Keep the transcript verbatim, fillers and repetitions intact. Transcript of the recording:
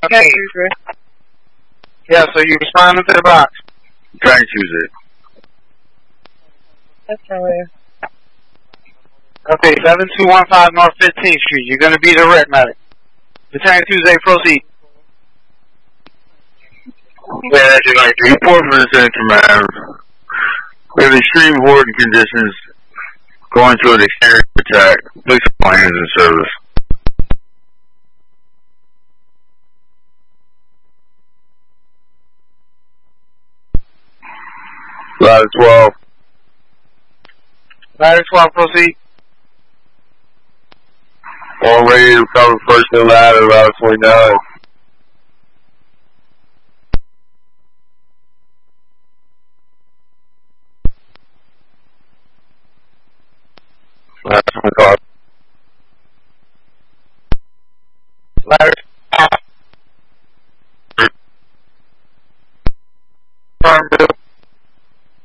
Okay. Yeah, so you responding to the box. Trying to choose it. That's right. Okay, seven two one five North fifteenth Street. You're going to be the red medic. Lieutenant Tuesday, proceed. Yeah, that's your like report for the Center Command. We have extreme warden conditions going to an exterior attack. Please put my hands in service. Ladder twelve. Ladder twelve, proceed. All ready to recover first and ladder, ladder twenty-nine. Ladder twenty-five. Ladder